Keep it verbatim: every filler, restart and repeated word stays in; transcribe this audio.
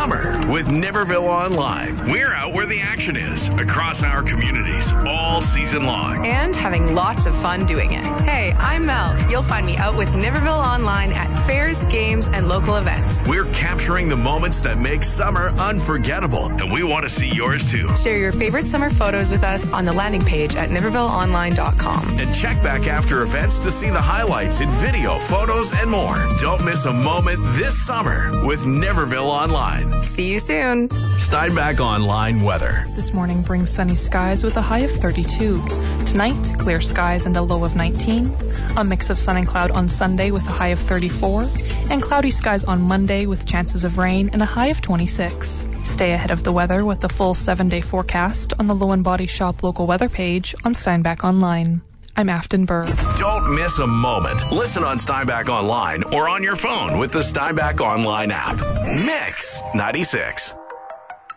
summer with Niverville Online. We're out where the action is across our communities all season long. And having lots of fun doing it. Hey, I'm Mel. You'll find me out with Niverville Online at fairs, games, and local events. We're capturing the moments that make summer unforgettable, and we want to see yours too. Share your favorite summer photos with us on the landing page at niverville online dot com. And check back after events to see the highlights in video, photos, and more. Don't miss a moment this summer with Niverville Online. See you soon. Steinbach Online weather. This morning brings sunny skies with a high of thirty-two. Tonight, clear skies and a low of nineteen. A mix of sun and cloud on Sunday with a high of thirty-four. And cloudy skies on Monday with chances of rain and a high of twenty-six. Stay ahead of the weather with the full seven-day forecast on the Low and Body Shop local weather page on Steinbach Online. I'm Afton Burr. Don't miss a moment. Listen on Steinbach Online or on your phone with the Steinbach Online app. Mix ninety-six.